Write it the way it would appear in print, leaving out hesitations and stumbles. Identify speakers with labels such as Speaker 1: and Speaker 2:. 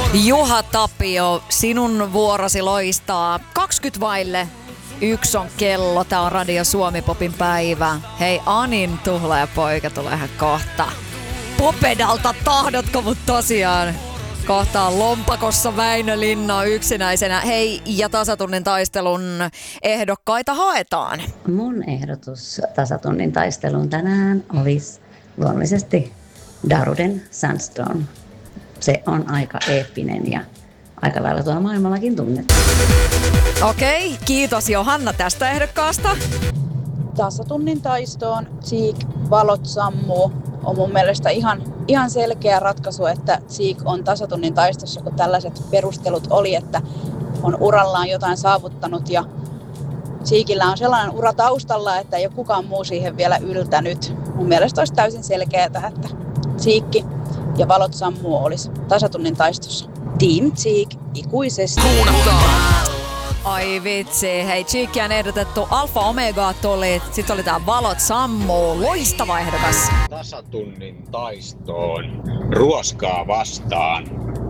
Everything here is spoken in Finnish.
Speaker 1: Juha Tapio, sinun vuorosi loistaa. 20 vaille 1 on kello. Tää on Radio Suomi Popin päivä. Hei, Anin tuhlaajapoika tulee ihan kohta. Popedalta tahdotko mut tosiaan? Kohtaan lompakossa Väinö Linna yksinäisenä. Hei, ja tasatunnin taistelun ehdokkaita haetaan.
Speaker 2: Mun ehdotus tasatunnin taisteluun tänään olisi luonnollisesti Daruden Sandstorm. Se on aika eeppinen ja aika lailla tuolla maailmallakin tunnettu.
Speaker 1: Okei, kiitos Johanna tästä ehdokkaasta.
Speaker 3: Tasatunnin taistoon Cheek, valot sammuu. On mun mielestä ihan selkeä ratkaisu, että Cheek on tasatunnin taistossa, kun tällaiset perustelut oli, että on urallaan jotain saavuttanut ja Cheekillä on sellainen ura taustalla, että ei ole kukaan muu siihen vielä yltänyt. Mun mielestä olisi täysin selkeää, että Cheek ja valot sammuu olisi tasatunnin taistossa. Team Cheek ikuisesti.
Speaker 1: Ai vitsi, hei, Cheekia on ehdotettu, Alfa Omega tuli, sit oli tää valot sammuu, loistava ehdokas.
Speaker 4: Tasatunnin taistoon ruoskaa vastaan.